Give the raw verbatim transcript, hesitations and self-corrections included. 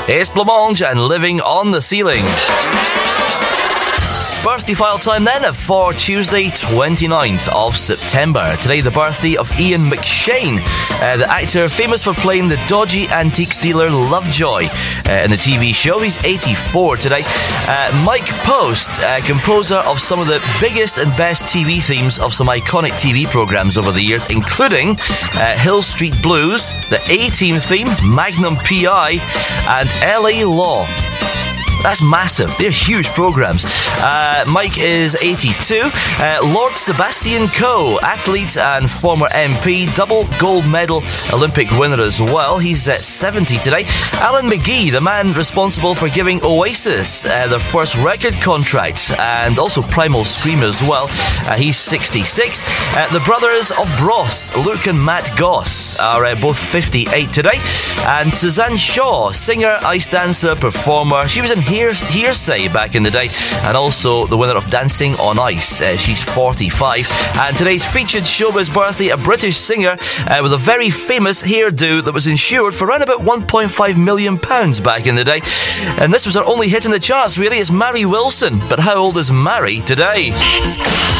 It's Blancmange and Living on the Ceiling. Birthday file time then for Tuesday twenty-ninth of September. Today the birthday of Ian McShane, uh, the actor famous for playing the dodgy antiques dealer Lovejoy uh, in the T V show. He's eighty-four today. Uh, Mike Post, uh, composer of some of the biggest and best T V themes of some iconic T V programmes over the years, including uh, Hill Street Blues, the A-Team theme, Magnum P I and L A Law. That's massive. They're huge programmes. Uh, Mike is eighty-two. Uh, Lord Sebastian Coe, athlete and former M P, double gold medal Olympic winner as well. He's at seventy today. Alan McGee, the man responsible for giving Oasis uh, their first record contract, and also Primal Scream as well. Uh, he's sixty-six. Uh, the brothers of Bros, Luke and Matt Goss, are uh, both fifty-eight today. And Suzanne Shaw, singer, ice dancer, performer. She was in Hearsay back in the day, and also the winner of Dancing on Ice. Uh, she's forty-five. And today's featured showbiz birthday, a British singer uh, with a very famous hairdo that was insured for around about one point five million pounds back in the day. And this was her only hit in the charts, really. It's Mary Wilson. But how old is Mary today? Let's go.